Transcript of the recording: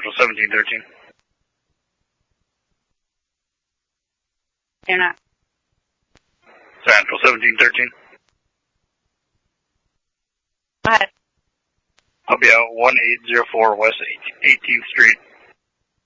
Central 1713. They're not. Central 1713. Go ahead. I'll be out 1804 West 18th Street.